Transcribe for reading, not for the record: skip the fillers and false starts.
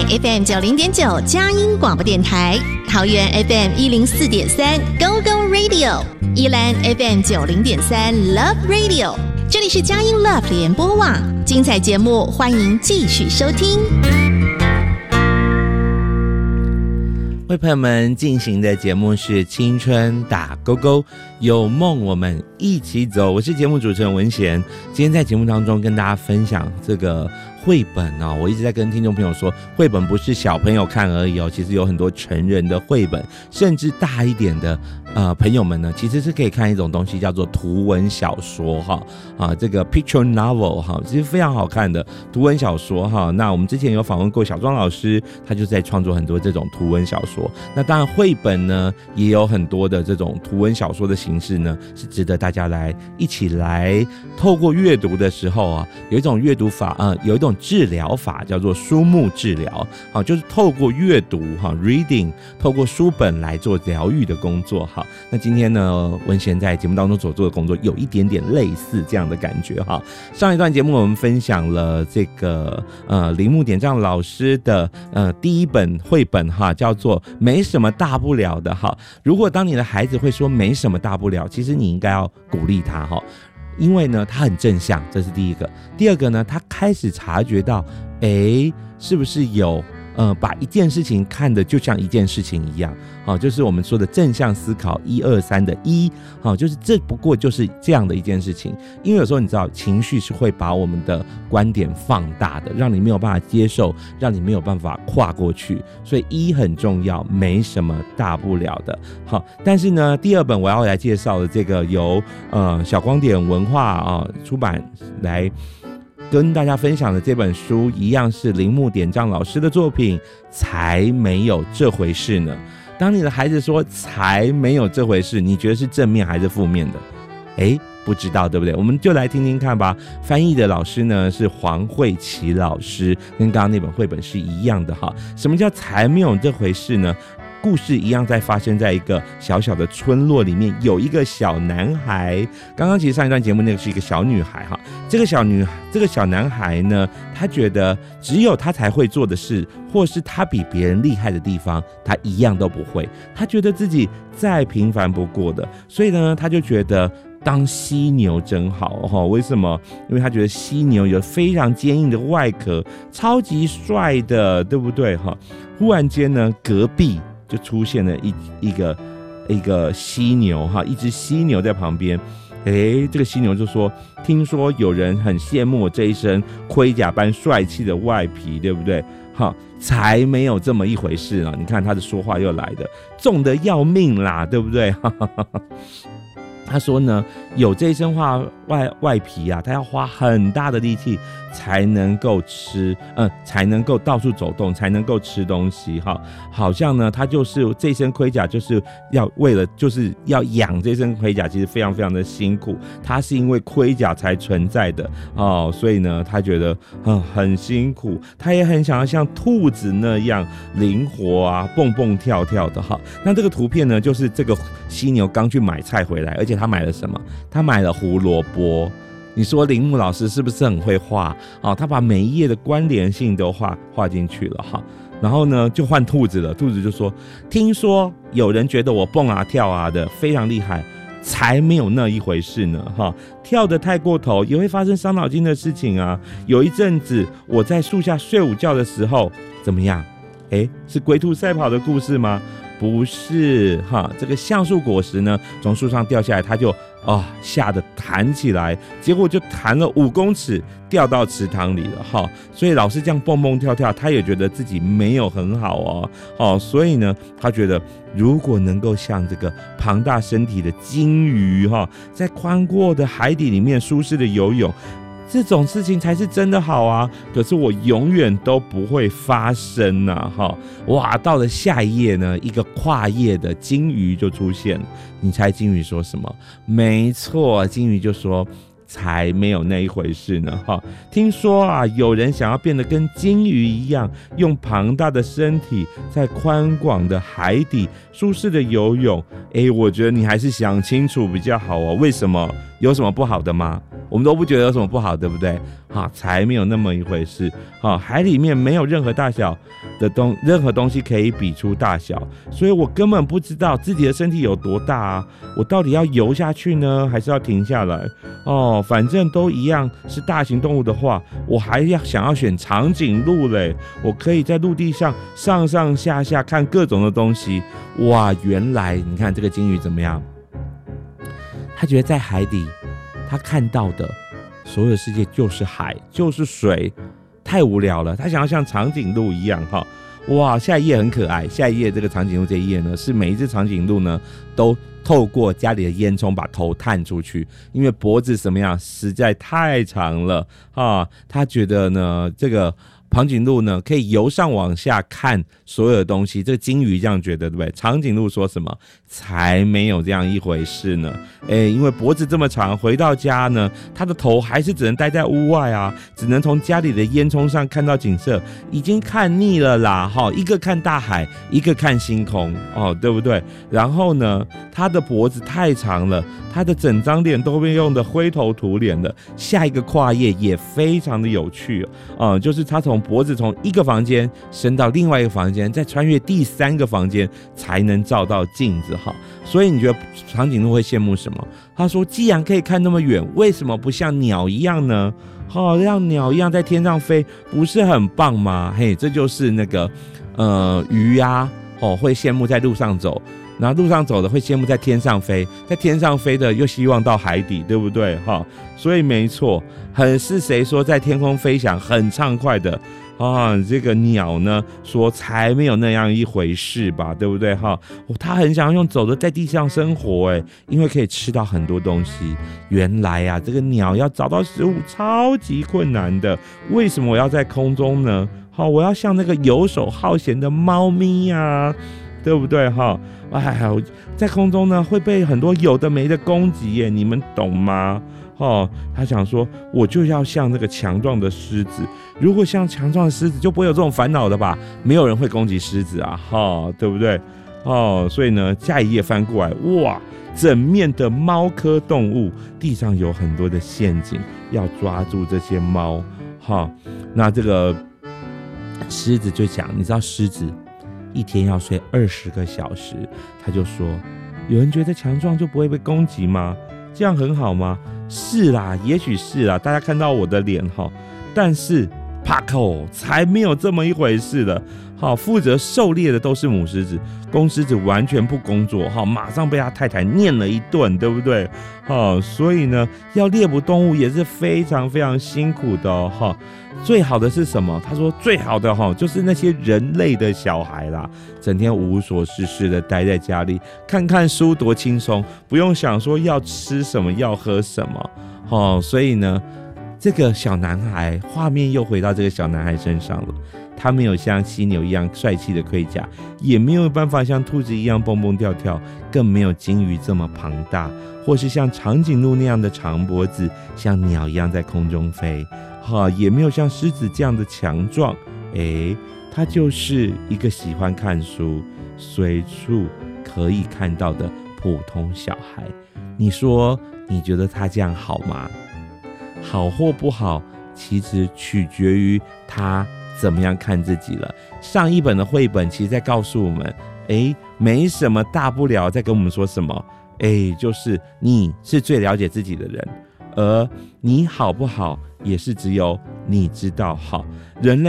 FM 90.9佳音广播电台，桃园 FM 104.3 Go Go Radio， 宜兰 FM 90.3 Love Radio。这里是佳音 Love 联播网，精彩节目欢迎继续收听。 为朋友们进行的节目是青春打勾勾，有梦我们一起走。我是节目主持人文贤，今天在节目当中跟大家分享这个绘本哦，我一直在跟听众朋友说，绘本不是小朋友看而已哦，其实有很多成人的绘本，甚至大一点的朋友们呢，其实是可以看一种东西叫做图文小说哈这个 picture novel 哈，其实非常好看的图文小说哈。那我们之前有访问过小庄老师，他就在创作很多这种图文小说。那当然绘本呢也有很多的这种图文小说的形式呢，是值得大家一起来透过阅读的时候啊，有一种阅读法有一种治疗法叫做书目治疗，就是透过阅读reading， 透过书本来做疗愈的工作。好，那今天呢，文贤在节目当中所做的工作有一点点类似这样的感觉哈。上一段节目我们分享了这个铃木典藏老师的第一本绘本哈，叫做没什么大不了的哈。如果当你的孩子会说没什么大不了，其实你应该要鼓励他哈。因为呢，他很正向，这是第一个。第二个呢，他开始察觉到，是不是有把一件事情看得就像一件事情一样，就是我们说的正向思考1、2、3的1，就是这不过就是这样的一件事情。因为有时候你知道，情绪是会把我们的观点放大的，让你没有办法接受，让你没有办法跨过去。所以1很重要，没什么大不了的。好，但是呢，第二本我要来介绍的这个由小光点文化出版来跟大家分享的这本书，一样是铃木典藏老师的作品，才没有这回事呢。当你的孩子说才没有这回事，你觉得是正面还是负面的？不知道对不对？我们就来听听看吧。翻译的老师呢是黄慧琪老师，跟刚刚那本绘本是一样的哈。什么叫才没有这回事呢？故事一样在发生在一个小小的村落里面，有一个小男孩。刚刚其实上一段节目那个是一个小女孩哈，这个小男孩呢，他觉得只有他才会做的事，或是他比别人厉害的地方，他一样都不会。他觉得自己再平凡不过的，所以呢，他就觉得当犀牛真好为什么？因为他觉得犀牛有非常坚硬的外壳，超级帅的，对不对忽然间呢，隔壁就出现了一个犀牛一只犀牛在旁边。这个犀牛就说，听说有人很羡慕我这一身盔甲般帅气的外皮，对不对？才没有这么一回事你看他的说话又来的重得要命啦，对不对？他说呢，有这一身外皮他要花很大的力气才能够吃，才能够到处走动，才能够吃东西好像呢，他就是这身盔甲就是为了就是要养这身盔甲，其实非常非常的辛苦。他是因为盔甲才存在的所以呢，他觉得很辛苦。他也很想要像兔子那样灵活蹦蹦跳跳的那这个图片呢，就是这个犀牛刚去买菜回来，而且他买了什么？他买了胡萝卜。你说铃木老师是不是很会画他把每一页的关联性都画进去了然后呢，就换兔子了。兔子就说，听说有人觉得我蹦跳的非常厉害，才没有那一回事呢跳得太过头也会发生伤脑筋的事情有一阵子我在树下睡午觉的时候怎么样？是龟兔赛跑的故事吗？不是这个橡树果实呢从树上掉下来，它就吓得弹起来，结果就弹了5公尺，掉到池塘里了所以老师这样蹦蹦跳跳，他也觉得自己没有很好所以呢，他觉得如果能够像这个庞大身体的鲸鱼在宽阔的海底里面舒适的游泳，这种事情才是真的好可是我永远都不会发生哇，到了下一页呢，一个跨页的鲸鱼就出现了。你猜鲸鱼说什么？没错，鲸鱼就说， 才没有那一回事呢。听说啊，有人想要变得跟鲸鱼一样，用庞大的身体在宽广的海底舒适的游泳。我觉得你还是想清楚比较好哦。为什么？有什么不好的吗？我们都不觉得有什么不好，对不对？才没有那么一回事。海里面没有任何大小的任何东西可以比出大小，所以我根本不知道自己的身体有多大啊！我到底要游下去呢，还是要停下来？反正都一样是大型动物的话，我还想要选长颈鹿嘞。我可以在陆地上上上下下看各种的东西。哇，原来你看这个鲸鱼怎么样？他觉得在海底，他看到的所有的世界就是海，就是水，太无聊了。他想要像长颈鹿一样哇，下一页很可爱。下一页这个长颈鹿这一页呢，是每一只长颈鹿呢都透过家里的烟囱把头探出去，因为脖子什么样实在太长了他觉得呢这个长颈鹿呢可以由上往下看所有的东西，这个鲸鱼这样觉得，对不对？长颈鹿说什么？才没有这样一回事呢。因为脖子这么长，回到家呢，他的头还是只能待在屋外啊，只能从家里的烟囱上看到景色，已经看腻了啦。一个看大海，一个看星空对不对？然后呢，他的脖子太长了，他的整张脸都被用的灰头土脸的。下一个跨页也非常的有趣就是他脖子从一个房间伸到另外一个房间，再穿越第三个房间才能照到镜子所以你觉得长颈鹿会羡慕什么？他说既然可以看那么远，为什么不像鸟一样呢？让鸟一样在天上飞，不是很棒吗？这就是那个鱼啊会羡慕在路上走，然后路上走的会羡慕在天上飞，在天上飞的又希望到海底，对不对？所以没错，是谁说在天空飞翔很畅快的这个鸟呢说才没有那样一回事吧，对不对？他很想用走的在地上生活因为可以吃到很多东西。原来啊，这个鸟要找到食物超级困难的。为什么我要在空中呢？我要像那个游手好闲的猫咪啊，对不对？在空中呢会被很多有的没的攻击耶，你们懂吗？他想说我就要像那个强壮的狮子，如果像强壮的狮子就不会有这种烦恼的吧，没有人会攻击狮子啊对不对？所以呢下一页翻过来，哇，整面的猫科动物，地上有很多的陷阱要抓住这些猫那这个狮子就讲，你知道狮子一天要睡20个小时，他就说有人觉得强壮就不会被攻击吗？这样很好吗？是啦，也许是啦，大家看到我的脸但是啪口才没有这么一回事的。负责狩猎的都是母狮子，公狮子完全不工作马上被他太太念了一顿，对不对？所以呢要猎捕动物也是非常非常辛苦的最好的是什么？他说最好的就是那些人类的小孩啦，整天无所事事的待在家里，看看书多轻松，不用想说要吃什么要喝什么所以呢这个小男孩，画面又回到这个小男孩身上了。他没有像犀牛一样帅气的盔甲，也没有办法像兔子一样蹦蹦跳跳，更没有鲸鱼这么庞大，或是像长颈鹿那样的长脖子，像鸟一样在空中飞也没有像狮子这样的强壮。他就是一个喜欢看书，随处可以看到的普通小孩。你说你觉得他这样好吗？好或不好其实取决于他怎么样看自己了。上一本的绘本其实在告诉我们没什么大不了，在跟我们说什么就是你是最了解自己的人，而你好不好也是只有你知道人类